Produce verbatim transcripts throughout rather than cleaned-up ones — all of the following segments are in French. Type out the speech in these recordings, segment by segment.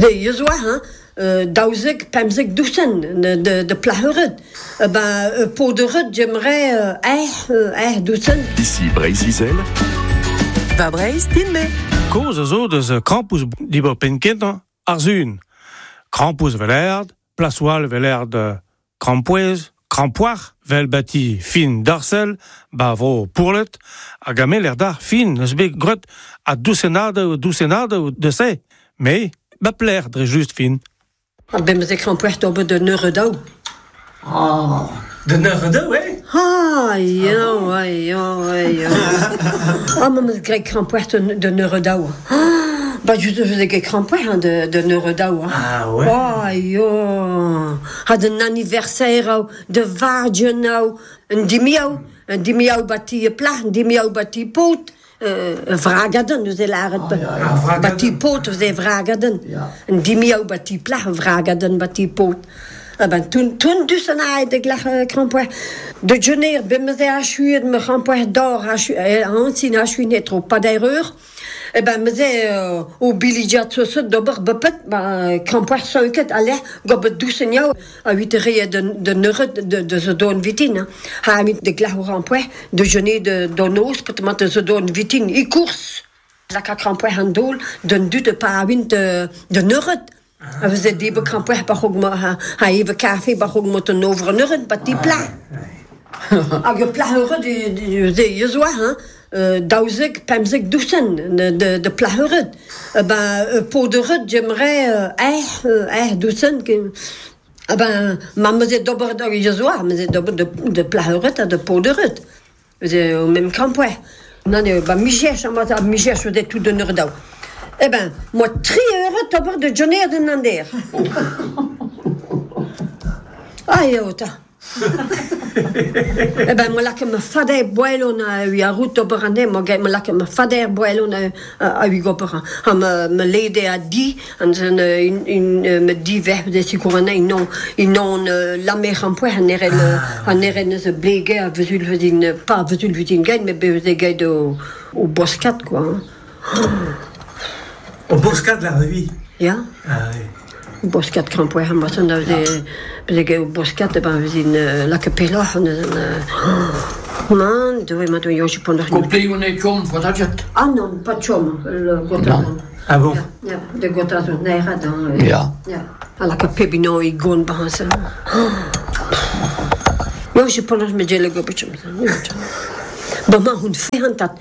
Je vois, hein, daouzek, pemzek, doucen, de, de plaheret. Ben, pour de rut, j'aimerais, eh, eh, doucen. Ici Breiz-Izel. Va Breiz, tin me. Koz zo de ze krampus diber penkentan arzun. Krampus velerd, plasoal velerd krampuez, krampoar, vel bati fin darsel, ba vro pourlet, a game l'erdar fin, neus bet grut a doucenade ou doucenade ou de se. Me, ba pler dre just fin. Ah, ben, me krampuer tobe de neuredau. Oh, de neuredau, eh? Ah, yo, yo, yo. Ah, mais me grec krampuer de neuredau. Ah, bah, je faisais que krampuer de, de neuredau. Ah, ouais? Ah, yo. Ah, d'un anniversaire de vargenau, un dimiau, un dimiau bati plat, un dimiau bati pot. Uh, vragaden, dus elaret ja, bati pot, dus e vragaden. En dimiau bati plah, vragaden bati pot. Uh, ben, toen, toen dus een aardig lag uh, krampoer. De jeneer, ben me ze aschuur, me krampoer door, hansin aschuur net trop, pas d'erreur. Eh ben, me ze uh, o bilidiat so so dober bepet, ba krampoer soiket, alle, gobet dousen jou, a huit reye de, de neuret, de, de ze doon vitin. Ha amit de glah o krampoer, de jeneer de donos, peut-être de ze doon vitin, i koers. La ka krampoer han dol, den du de pa avint de, de neuret. Ah. We ze die be krampoer, ba hog ma, ha, ha even café, ba hog mot een over neuret, ba die pla. Ah, je pla neuret, je zo, hein. Uh, daouzek, pemzek, doucen, de, de, de plaheret. Uh, ben, uh, pour de rut, j'aimerais, uh, eh, uh, eh, doucen, que... Uh, ben, ma me zet dobber, je zoa, me zet dobber de, de plaheret a de pour de rut. C'est au même campouet. Non, uh, ben, michèche, moi, ta michèche, je tout de nerdau. Eh ben, moi, tri heureux, dobber de Johnny de Nander. Ah, yota. Eh ben, moi, là, que me fader boilon a eu a route au Berané, moi, là, que me fader boilon a eu au Berané. Ah, me, me l'aide à dit, en une, une, me dit, vers des secourants, ils n'ont, ils n'ont, la mer en point, en est, en est, ne se bléguer, à vesul, vedin, pas vesul, vedin, gagne, mais des gars au, au boscat, quoi. Au boscat de la rue? Ja. Ah, oui. Boscat krampoer, maar dan dat ze, ze op boscat, ben we zien la capella, en man, doe maar doe je je pond nog niet. Compleet een chom, wat had je? Ah non, pas chom, le gotazon. Ah bon? Ja, ja, de gotazon, nee, gaat dan. Ja. Ja. À la capebino, il gon bansen. Jo, je pond nog met jelle gopetchum. Mama, hun fait dat.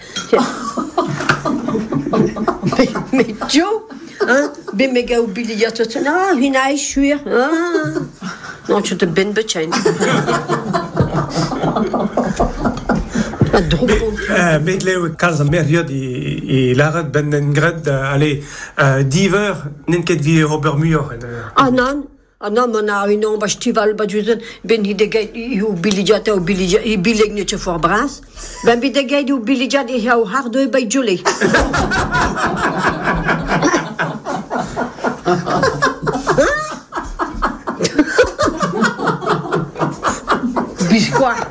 Mais Joe. Hein? Ben me gauw biliat tot ah, hinai schuur. Ah. Non, je te ben betjen. Met leo kalz am meriod e laret ben en gred, allez, diver, nen ket vi Robert Muir. Ah non, ah non, man a un omba stival ba juzen, ben hi de gait i biliat o biliat, i bileg ne te forbras. Ben bi de gait o biliat i hau hardo e bay juli. Biscuit.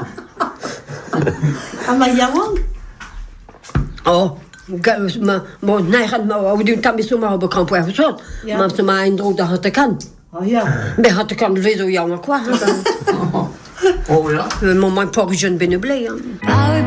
Amayawang? Oh, ma, mo, nairan ma, o di tami suma o bekamp wa husot. Ma se ma indro da hatte kan. Oh ja. Be hatte kan vezo yawa kwa. Oh ja. Mon man por jeune beneblé.